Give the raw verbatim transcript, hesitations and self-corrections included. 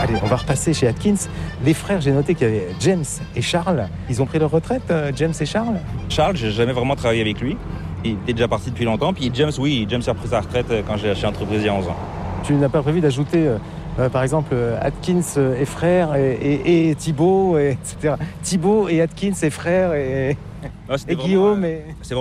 Allez, on va repasser chez Atkins. Les frères, j'ai noté qu'il y avait James et Charles. Ils ont pris leur retraite, euh, James et Charles? Charles, j'ai jamais vraiment travaillé avec lui. Il était déjà parti depuis longtemps. Puis James, oui, James a pris sa retraite quand j'ai acheté l'entreprise il y a onze ans. Tu n'as pas prévu d'ajouter, euh, euh, par exemple, euh, Atkins et frères et, et, et Thibaut, et, etc. Thibaut et Atkins et frères et, Ah, c'était et vraiment, Guillaume euh, et... c'est